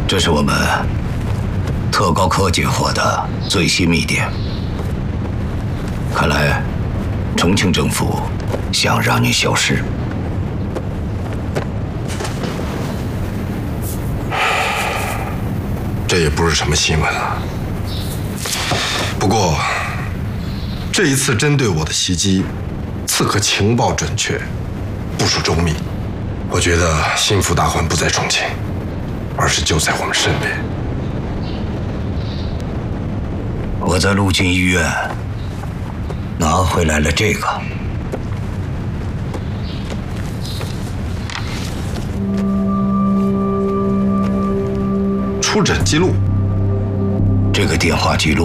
这是我们特高科截获的最新密电。看来，重庆政府想让你消失。 这也不是什么新闻了。不过，这一次针对我的袭击，刺客情报准确，部署周密。我觉得心腹大患不在重庆，而是就在我们身边。 我在陆军医院拿回来了这个。 出诊记录， 这个电话记录